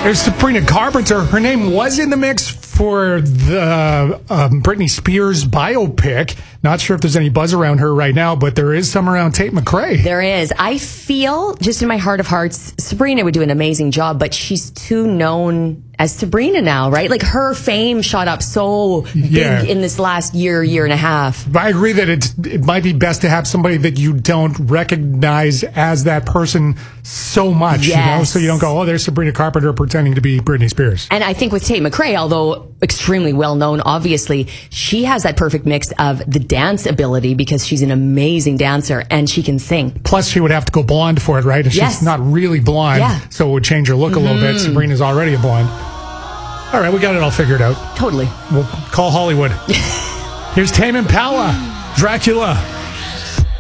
There's Sabrina Carpenter. Her name was in the mix for the Britney Spears biopic. Not sure if there's any buzz around her right now, but there is some around Tate McRae. There is. I feel, just in my heart of hearts, Sabrina would do an amazing job, but she's too known as Sabrina now, right? Like, her fame shot up so big in this last year and a half. But I agree that it might be best to have somebody that you don't recognize as that person so much, you know? So you don't go, oh, there's Sabrina Carpenter pretending to be Britney Spears. And I think with Tate McRae, although extremely well known, obviously, she has that perfect mix of the dance ability, because she's an amazing dancer and she can sing. Plus, she would have to go blonde for it, right? And she's not really blonde, so it would change her look a little bit. Sabrina's already a blonde. All right, we got it all figured out. Totally. We'll call Hollywood. Here's Tame Impala, Dracula.